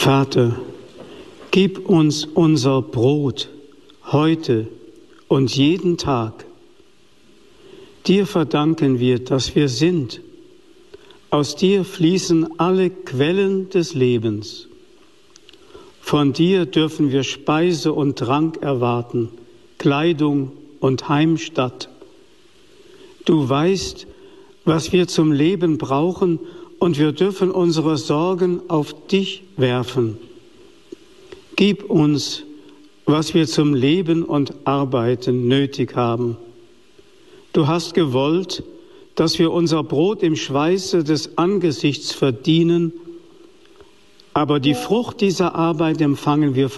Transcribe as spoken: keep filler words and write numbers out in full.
Vater, gib uns unser Brot heute und jeden Tag. Dir verdanken wir, dass wir sind. Aus dir fließen alle Quellen des Lebens. Von dir dürfen wir Speise und Trank erwarten, Kleidung und Heimstatt. Du weißt, was wir zum Leben brauchen, und wir dürfen unsere Sorgen auf dich werfen. Gib uns, was wir zum Leben und Arbeiten nötig haben. Du hast gewollt, dass wir unser Brot im Schweiße des Angesichts verdienen, aber die Frucht dieser Arbeit empfangen wir